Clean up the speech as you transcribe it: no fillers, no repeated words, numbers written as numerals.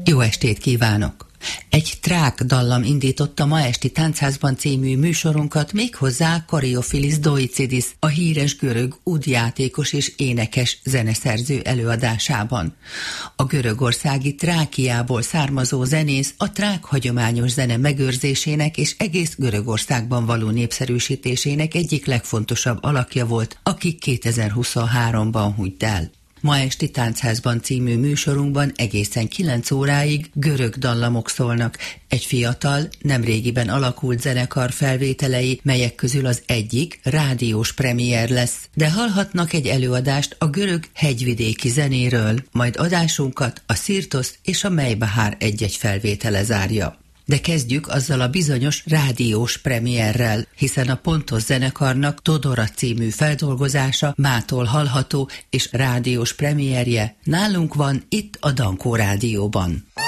Jó estét kívánok! Egy trák dallam indította ma esti Táncházban című műsorunkat, méghozzá Kariofilis Doicidis, a híres görög údjátékos és énekes zeneszerző előadásában. A görögországi Trákiából származó zenész a trák hagyományos zene megőrzésének és egész Görögországban való népszerűsítésének egyik legfontosabb alakja volt, aki 2023-ban hunyt el. Ma esti Táncházban című műsorunkban egészen 9 óráig görög dallamok szólnak, egy fiatal, nemrégiben alakult zenekar felvételei, melyek közül az egyik rádiós premier lesz, de hallhatnak egy előadást a görög hegyvidéki zenéről, majd adásunkat a Szirtosz és a Mejbahár egy-egy felvétele zárja. De kezdjük azzal a bizonyos rádiós premierrel, hiszen a Pontos zenekarnak Todora című feldolgozása mától hallható, és rádiós premierje nálunk van itt a Dankó Rádióban.